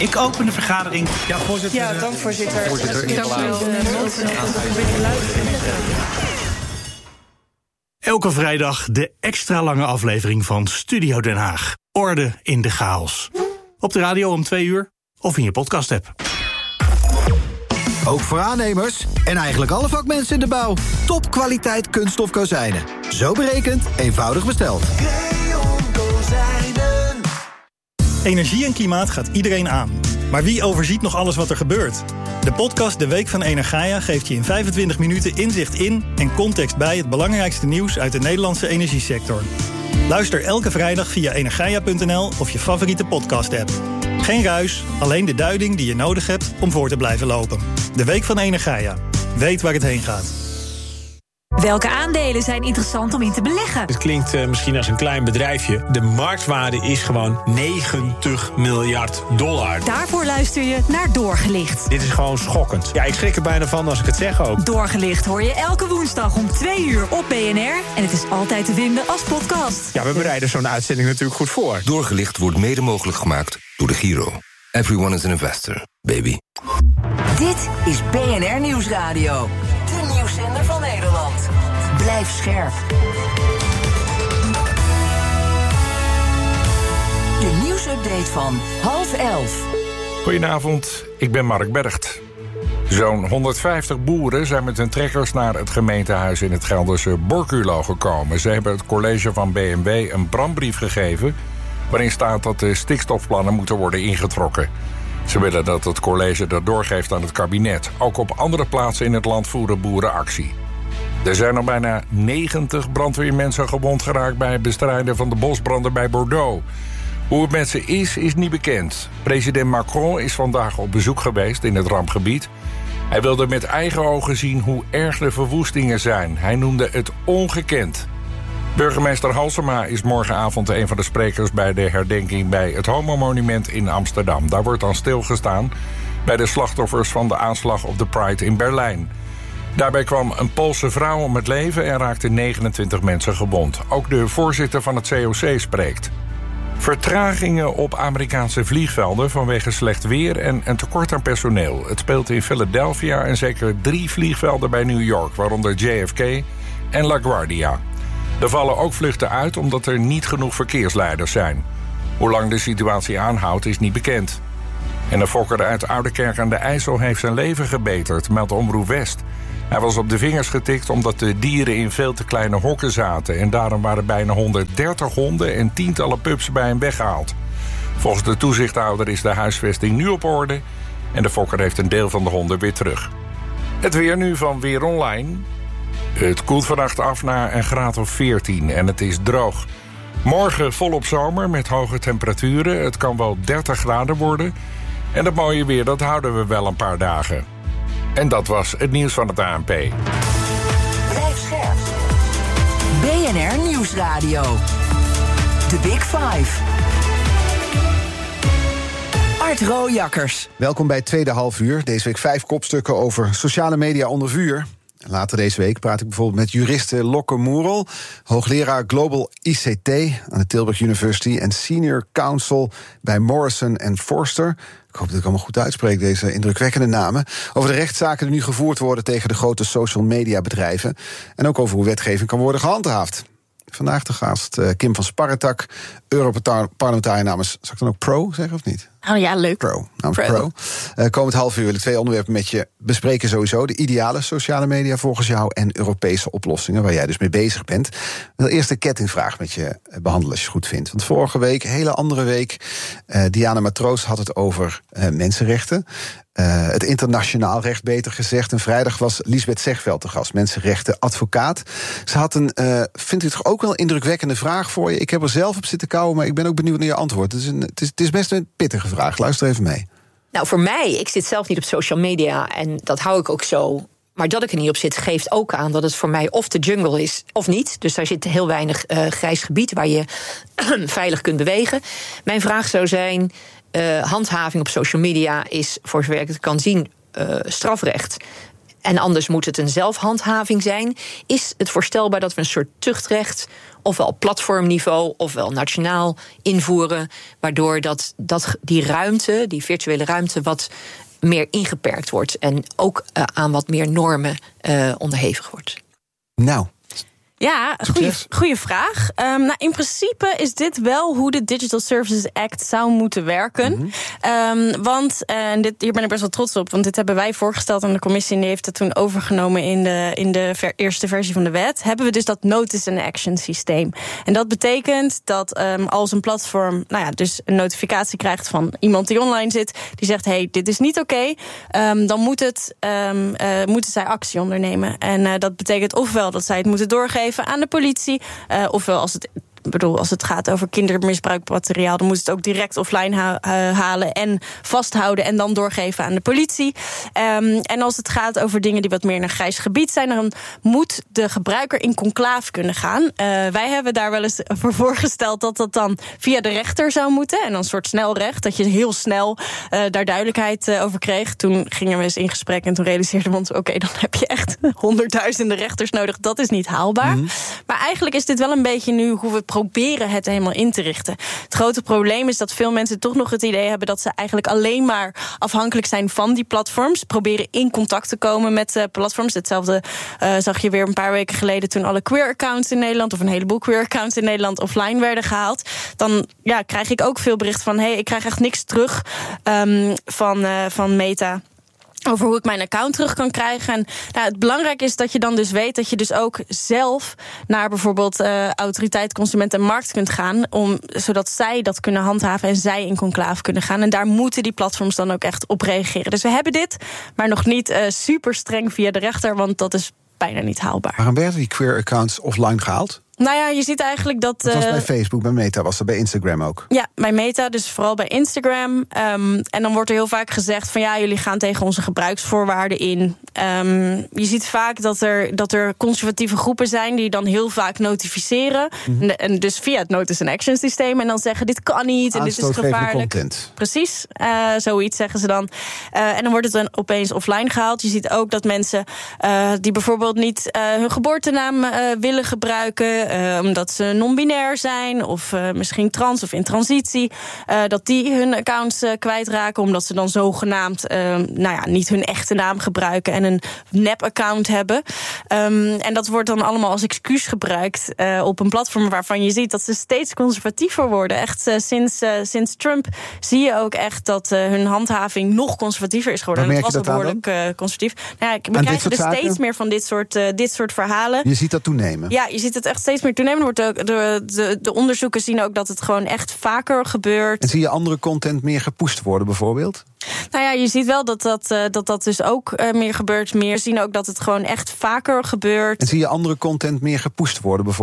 Ik open de vergadering. Ja, voorzitter. Ja, dank voorzitter. Elke vrijdag de extra lange aflevering van Studio Den Haag. Orde in de chaos. Op de radio om 2 of in je podcast-app. Ook voor aannemers en eigenlijk alle vakmensen in de bouw. Topkwaliteit kunststof kozijnen. Zo berekend, eenvoudig besteld. Energie en klimaat gaat iedereen aan. Maar wie overziet nog alles wat er gebeurt? De podcast De Week van Energaia geeft je in 25 minuten inzicht in en context bij het belangrijkste nieuws uit de Nederlandse energiesector. Luister elke vrijdag via energaia.nl of je favoriete podcast-app. Geen ruis, alleen de duiding die je nodig hebt om voor te blijven lopen. De Week van Energaia. Weet waar het heen gaat. Welke aandelen zijn interessant om in te beleggen? Het klinkt misschien als een klein bedrijfje. De marktwaarde is gewoon $90 miljard. Daarvoor luister je naar Doorgelicht. Dit is gewoon schokkend. Ja, ik schrik er bijna van als ik het zeg ook. Doorgelicht hoor je elke woensdag om 2 op BNR. En het is altijd te vinden als podcast. Ja, we bereiden zo'n uitzending natuurlijk goed voor. Doorgelicht wordt mede mogelijk gemaakt door de Giro. Everyone is an investor, baby. Dit is BNR Nieuwsradio. De nieuwszender van Nederland. Blijf scherp. De nieuwsupdate van 10:30. Goedenavond, ik ben Mark Bergt. Zo'n 150 boeren zijn met hun trekkers naar het gemeentehuis in het Gelderse Borculo gekomen. Ze hebben het college van BMW een brandbrief gegeven waarin staat dat de stikstofplannen moeten worden ingetrokken. Ze willen dat het college dat doorgeeft aan het kabinet. Ook op andere plaatsen in het land voeren boeren actie. Er zijn al bijna 90 brandweermensen gewond geraakt bij het bestrijden van de bosbranden bij Bordeaux. Hoe het met ze is niet bekend. President Macron is vandaag op bezoek geweest in het rampgebied. Hij wilde met eigen ogen zien hoe erg de verwoestingen zijn. Hij noemde het ongekend. Burgemeester Halsema is morgenavond een van de sprekers bij de herdenking bij het Homo-monument in Amsterdam. Daar wordt dan stilgestaan bij de slachtoffers van de aanslag op de Pride in Berlijn. Daarbij kwam een Poolse vrouw om het leven en raakten 29 mensen gewond. Ook de voorzitter van het COC spreekt. Vertragingen op Amerikaanse vliegvelden vanwege slecht weer en een tekort aan personeel. Het speelt in Philadelphia en zeker 3 vliegvelden bij New York, waaronder JFK en LaGuardia. Er vallen ook vluchten uit omdat er niet genoeg verkeersleiders zijn. Hoe lang de situatie aanhoudt is niet bekend. En een fokker uit Oudekerk aan de IJssel heeft zijn leven gebeterd, meldt Omroep West. Hij was op de vingers getikt omdat de dieren in veel te kleine hokken zaten. En daarom waren bijna 130 honden en tientallen pups bij hem weggehaald. Volgens de toezichthouder is de huisvesting nu op orde en de fokker heeft een deel van de honden weer terug. Het weer nu van Weer Online. Het koelt vannacht af naar een graad of 14 en het is droog. Morgen volop zomer met hoge temperaturen. Het kan wel 30 graden worden. En dat mooie weer, dat houden we wel een paar dagen. En dat was het nieuws van het ANP. Blijf scherp. BNR Nieuwsradio. The Big Five. Art Rooijakkers. Welkom bij het tweede halfuur. Deze week 5 kopstukken over sociale media onder vuur. Later deze week praat ik bijvoorbeeld met juriste Lokke Moerel, hoogleraar Global ICT aan de Tilburg University en senior counsel bij Morrison & Foerster. Ik hoop dat ik allemaal goed uitspreek, deze indrukwekkende namen. Over de rechtszaken die nu gevoerd worden tegen de grote social media bedrijven. En ook over hoe wetgeving kan worden gehandhaafd. Vandaag de gast Kim van Sparretak, Europarlementariër namens, zal ik dan ook Pro zeggen of niet? Oh ja, leuk. Pro. Komend half uur willen 2 onderwerpen met je bespreken sowieso. De ideale sociale media volgens jou en Europese oplossingen, waar jij dus mee bezig bent. Ik wil eerst de kettingvraag met je behandelen als je het goed vindt. Want vorige week, hele andere week, Diana Matroos had het over mensenrechten. Het internationaal recht, beter gezegd. En vrijdag was Liesbeth Zegveld te gast, mensenrechtenadvocaat. Ze had een, vindt u toch ook wel een indrukwekkende vraag voor je? Ik heb er zelf op zitten kauwen, maar ik ben ook benieuwd naar je antwoord. Het is best een pittige vraag. Luister even mee. Nou, voor mij, ik zit zelf niet op social media en dat hou ik ook zo. Maar dat ik er niet op zit, geeft ook aan dat het voor mij of de jungle is of niet. Dus daar zit heel weinig grijs gebied waar je veilig kunt bewegen. Mijn vraag zou zijn, handhaving op social media is, voor zover ik het kan zien, strafrecht. en anders moet het een zelfhandhaving zijn, is het voorstelbaar dat we een soort tuchtrecht, ofwel platformniveau, ofwel nationaal invoeren, waardoor die ruimte, die virtuele ruimte, wat meer ingeperkt wordt en ook aan wat meer normen onderhevig wordt. Nou. Ja, goede vraag. In principe is dit wel hoe de Digital Services Act zou moeten werken. Mm-hmm. Hier ben ik best wel trots op, want dit hebben wij voorgesteld aan de commissie en die heeft het toen overgenomen in de eerste versie van de wet. Hebben we dus dat notice and action systeem. En dat betekent dat als een platform dus een notificatie krijgt van iemand die online zit, die zegt, hey, dit is niet oké, dan moeten zij actie ondernemen. En dat betekent ofwel dat zij het moeten doorgeven aan de politie, ofwel als het gaat over kindermisbruikmateriaal, dan moet het ook direct offline halen en vasthouden en dan doorgeven aan de politie. En als het gaat over dingen die wat meer naar grijs gebied zijn, dan moet de gebruiker in conclave kunnen gaan. Wij hebben daar wel eens voor voorgesteld dat dat dan via de rechter zou moeten en dan een soort snelrecht, dat je heel snel daar duidelijkheid over kreeg. Toen gingen we eens in gesprek en toen realiseerden we ons, oké, dan heb je echt honderdduizenden rechters nodig. Dat is niet haalbaar. Mm-hmm. Maar eigenlijk is dit wel een beetje nu hoe we proberen het helemaal in te richten. Het grote probleem is dat veel mensen toch nog het idee hebben dat ze eigenlijk alleen maar afhankelijk zijn van die platforms. Proberen in contact te komen met platforms. Hetzelfde zag je weer een paar weken geleden toen alle queer-accounts in Nederland, of een heleboel queer-accounts in Nederland offline werden gehaald. Dan krijg ik ook veel bericht van, ik krijg echt niks terug van Meta over hoe ik mijn account terug kan krijgen. En het belangrijke is dat je dan dus weet dat je dus ook zelf naar bijvoorbeeld Autoriteit Consument en Markt kunt gaan, zodat zij dat kunnen handhaven en zij in conclave kunnen gaan. En daar moeten die platforms dan ook echt op reageren. Dus we hebben dit, maar nog niet super streng via de rechter, want dat is bijna niet haalbaar. Waarom werden die queer accounts offline gehaald? Je ziet eigenlijk dat Het was bij Facebook, bij Meta, was dat bij Instagram ook? Ja, bij Meta, dus vooral bij Instagram. En dan wordt er heel vaak gezegd van jullie gaan tegen onze gebruiksvoorwaarden in. Je ziet vaak dat er conservatieve groepen zijn die dan heel vaak notificeren. Mm-hmm. En dus via het notice and action systeem. En dan zeggen dit kan niet en dit is gevaarlijk. Content. Precies, zoiets zeggen ze dan. En dan wordt het dan opeens offline gehaald. Je ziet ook dat mensen die bijvoorbeeld niet hun geboortenaam willen gebruiken, omdat ze non-binair zijn of misschien trans of in transitie, dat die hun accounts kwijtraken omdat ze dan zogenaamd niet hun echte naam gebruiken en een nep-account hebben. En dat wordt dan allemaal als excuus gebruikt op een platform waarvan je ziet dat ze steeds conservatiever worden. Echt sinds Trump zie je ook echt dat hun handhaving nog conservatiever is geworden. En het was al behoorlijk conservatief. We krijgen dus steeds meer van dit soort verhalen. Je ziet dat toenemen? Ja, je ziet het echt steeds meer toenemen. Wordt ook, de onderzoeken zien ook dat het gewoon echt vaker gebeurt. En zie je andere content meer gepusht worden bijvoorbeeld? Je ziet wel dat dus ook meer gebeurt. We zien ook dat het gewoon echt vaker gebeurt. En zie je andere content meer gepusht worden bijvoorbeeld?